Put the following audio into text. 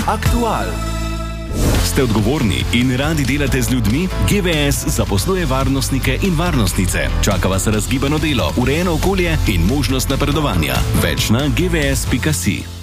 Aktual. Ste odgovorni in radi delate z ljudmi? GVS zaposluje varnostnike in varnostnice. Čaka vas razgibano delo, urejeno okolje in možnost napredovanja. Več na gvs.si.